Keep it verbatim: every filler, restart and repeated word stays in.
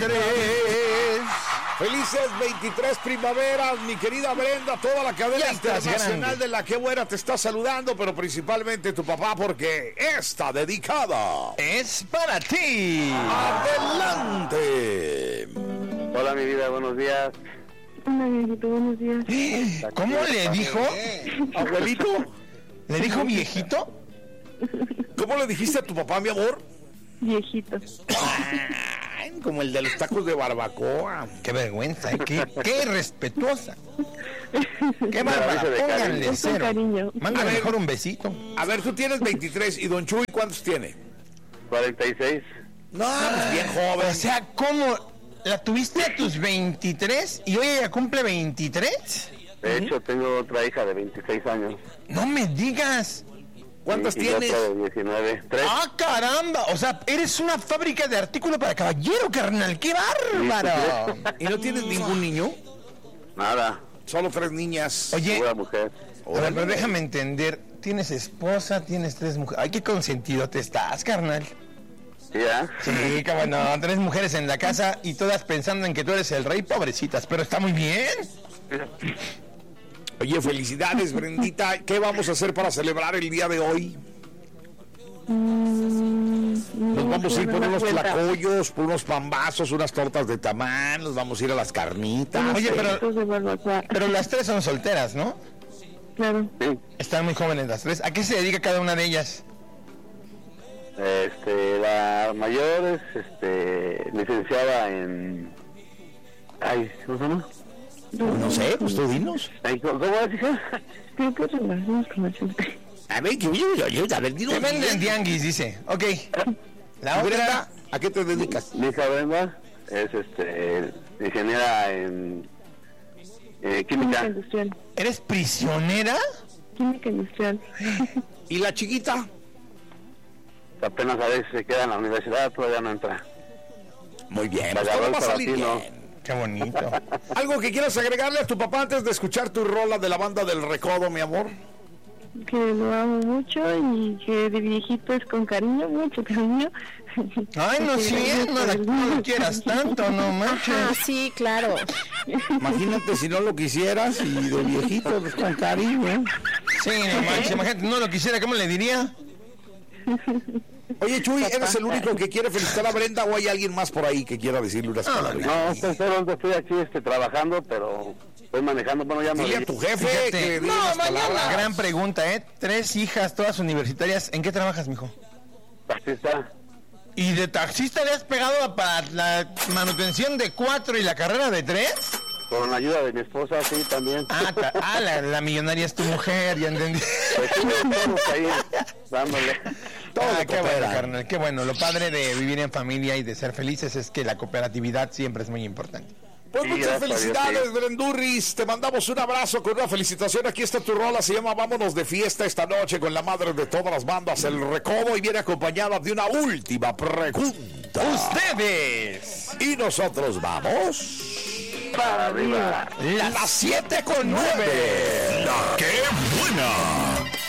Felices veintitrés primaveras, mi querida Brenda, toda la cadena internacional de La Qué Buena te está saludando, pero principalmente tu papá, porque está dedicada. Es para ti. Adelante. Hola, mi vida, buenos días. Hola, viejito, buenos días. ¿Cómo le dijo? ¿Abuelito? ¿Le dijo viejito? ¿Cómo le dijiste a tu papá, mi amor? Viejito. Ay, como el de los tacos de barbacoa. Qué vergüenza, ¿eh? qué, qué respetuosa. Qué Me bárbara, avise de pónganle cariño. Con cero. cariño. Mándale A ver. mejor un besito. A ver, tú tienes veintitrés y don Chuy, ¿cuántos tiene? cuarenta y seis. No, pues bien joven. O sea, ¿cómo? ¿La tuviste a tus veintitrés y hoy ella cumple veintitrés? De hecho, tengo otra hija de veintiséis años. No me digas. ¿Cuántas y, y tienes? otra de diecinueve. Tres. ¡Ah, caramba! O sea, eres una fábrica de artículos para caballero, carnal. ¡Qué bárbaro! ¿Y no tienes ningún niño? Nada. Solo tres niñas. Oye, Pura mujer. a ver, pero déjame entender. Tienes esposa, tienes tres mujeres. Ay, qué consentido te estás, carnal. ¿Sí, ya? Sí, que bueno, tres mujeres en la casa y todas pensando en que tú eres el rey, pobrecitas, pero está muy bien. Oye, felicidades, Brendita. ¿Qué vamos a hacer para celebrar el día de hoy? Mm, Nos vamos a ir por una unos vuelta. tlacoyos, por unos pambazos, unas tortas de tamal, nos vamos a ir a las carnitas. Oye, pero, Taquitos de barbacoa. pero las tres son solteras, ¿no? Claro. Sí. Están muy jóvenes las tres. ¿A qué se dedica cada una de ellas? Este, la mayor es este, licenciada en... Ay, ¿cómo se llama? No sé, pues tú dinos. Ay, ¿Cómo cómo es, hija? Creo que relaciones comerciales. A ver, que yo, yo, yo, a ver, dinos. Que venden tianguis, dice. Ok. La Brenda, otra... ¿a qué te dedicas? Mi hija Brenda es este, ingeniera en eh, Química química. industrial. ¿Eres prisionera? Química industrial. ¿Y la chiquita? Apenas a veces se queda en la universidad, todavía no entra. Muy bien, La pues todo agarró va a el salir palatino. bien. Qué bonito. ¿Algo que quieras agregarle a tu papá antes de escuchar tu rola de la banda del Recodo, mi amor? Que lo amo mucho y que de viejito es con cariño, mucho cariño. Ay, no, Que sí, gracias no, por la- el- no lo quieras tanto, no manches. Ah, sí, claro. Imagínate si no lo quisieras y de viejito, pues con cariño. Sí, no manches, imagínate, no lo quisiera, ¿cómo le diría? Oye, Chuy, ¿eres el único que quiere felicitar a Brenda o hay alguien más por ahí que quiera decirle unas palabras? No, estoy, estoy, estoy aquí este, trabajando, pero estoy manejando. Bueno, ya me Dile a tu jefe Fíjate. que diga No, unas palabras. Gran pregunta, ¿eh? Tres hijas, todas universitarias. ¿En qué trabajas, mijo? taxista. ¿Y de taxista le has pegado para la manutención de cuatro y la carrera de tres? Con la ayuda de mi esposa, sí, también. Ah, ta- ah, la, la millonaria es tu mujer, ya entendí. Pues sí, estamos ahí dándole. Todo Ah, qué bueno, coopera. carnal, qué bueno. Lo padre de vivir en familia y de ser felices es que la cooperatividad siempre es muy importante. Pues Sí, muchas gracias a Dios, felicidades, sí. Brendurris. Te mandamos un abrazo con una felicitación. Aquí está tu rola, se llama Vámonos de fiesta esta noche con la madre de todas las bandas, El Recodo, y viene acompañada de una última pregunta. ¡Ustedes! Y nosotros vamos Para arriba. las siete con nueve. La Qué Buena.